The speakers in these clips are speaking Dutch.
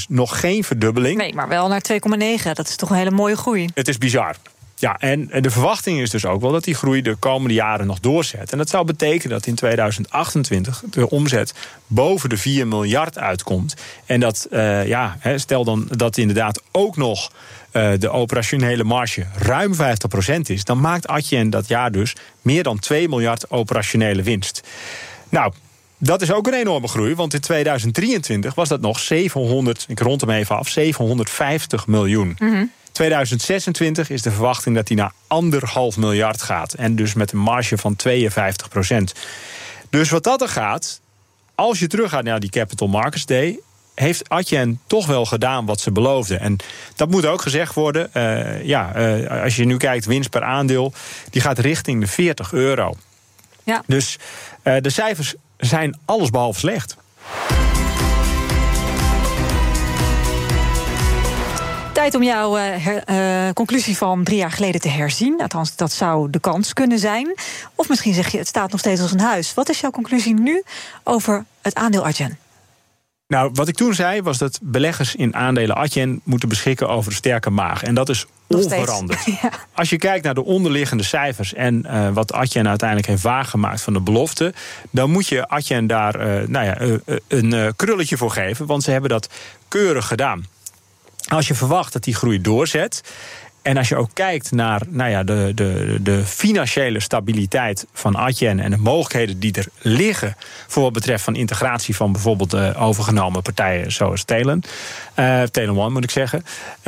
dus nog geen verdubbeling. Nee, maar wel naar 2,9. Dat is toch een hele mooie groei. Het is bizar. Ja, en de verwachting is dus ook wel dat die groei de komende jaren nog doorzet. En dat zou betekenen dat in 2028 de omzet boven de 4 miljard uitkomt. En dat, stel dan dat inderdaad ook nog de operationele marge ruim 50% is, dan maakt Adyen dat jaar dus meer dan 2 miljard operationele winst. Nou, dat is ook een enorme groei, want in 2023 was dat nog 750 miljoen. 2026 is de verwachting dat die naar 1,5 miljard gaat. En dus met een marge van 52%. Dus wat dat er gaat, als je teruggaat naar die Capital Markets Day, heeft Adyen toch wel gedaan wat ze beloofden. En dat moet ook gezegd worden. Als je nu kijkt, winst per aandeel, die gaat richting de €40. Ja. Dus de cijfers zijn allesbehalve slecht. Tijd om jouw conclusie van 3 jaar geleden te herzien. Althans, dat zou de kans kunnen zijn. Of misschien zeg je, het staat nog steeds als een huis. Wat is jouw conclusie nu over het aandeel Adyen? Nou, wat ik toen zei was dat beleggers in aandelen Adyen moeten beschikken over een sterke maag. En dat is onveranderd. Ja. Als je kijkt naar de onderliggende cijfers en wat Adyen uiteindelijk heeft waargemaakt van de belofte, dan moet je Adyen daar een krulletje voor geven, want ze hebben dat keurig gedaan. Als je verwacht dat die groei doorzet, en als je ook kijkt naar de financiële stabiliteit van Adyen en de mogelijkheden die er liggen voor wat betreft van integratie van bijvoorbeeld overgenomen partijen zoals Telen One moet ik zeggen,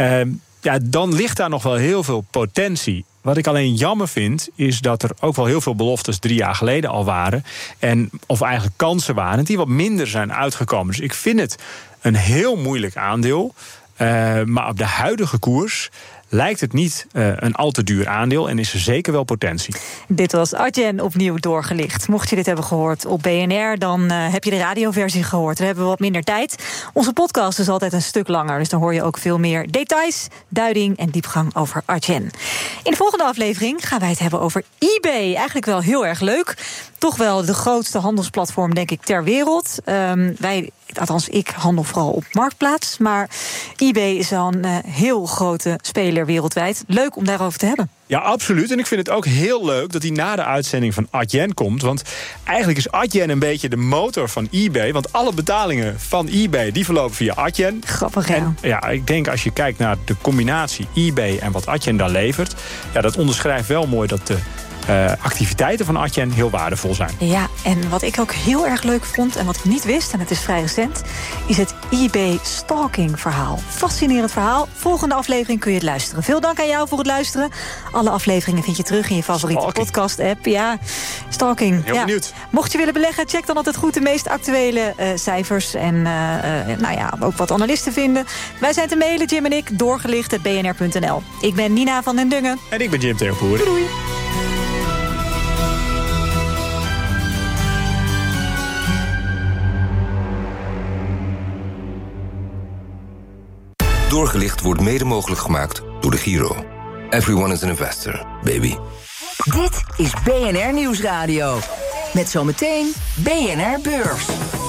dan ligt daar nog wel heel veel potentie. Wat ik alleen jammer vind, is dat er ook wel heel veel beloftes 3 jaar geleden al waren, of eigenlijk kansen waren, die wat minder zijn uitgekomen. Dus ik vind het een heel moeilijk aandeel. Maar op de huidige koers lijkt het niet een al te duur aandeel en is er zeker wel potentie. Dit was Adyen opnieuw doorgelicht. Mocht je dit hebben gehoord op BNR, dan heb je de radioversie gehoord. Dan hebben we wat minder tijd. Onze podcast is altijd een stuk langer, dus dan hoor je ook veel meer details, duiding en diepgang over Adyen. In de volgende aflevering gaan wij het hebben over eBay. Eigenlijk wel heel erg leuk. Toch wel de grootste handelsplatform, denk ik, ter wereld. Ik handel vooral op Marktplaats. Maar eBay is wel een heel grote speler wereldwijd. Leuk om daarover te hebben. Ja, absoluut. En ik vind het ook heel leuk dat hij na de uitzending van Adyen komt. Want eigenlijk is Adyen een beetje de motor van eBay. Want alle betalingen van eBay, die verlopen via Adyen. Grappig, ja. En ik denk als je kijkt naar de combinatie eBay en wat Adyen daar levert, dat onderschrijft wel mooi dat de activiteiten van Adyen heel waardevol zijn. Ja, en wat ik ook heel erg leuk vond en wat ik niet wist, en het is vrij recent, is het eBay-stalking verhaal. Fascinerend verhaal. Volgende aflevering kun je het luisteren. Veel dank aan jou voor het luisteren. Alle afleveringen vind je terug in je favoriete podcast-app. Ja, stalking. Heel benieuwd. Mocht je willen beleggen, check dan altijd goed de meest actuele cijfers en ook wat analisten vinden. Wij zijn te mailen, Jim en ik, doorgelicht@bnr.nl. Ik ben Nina van den Dungen. En ik ben Jim Teerpoer. Doei. Doorgelicht wordt mede mogelijk gemaakt door de Giro. Everyone is an investor, baby. Dit is BNR Nieuwsradio. Met zometeen BNR Beurs.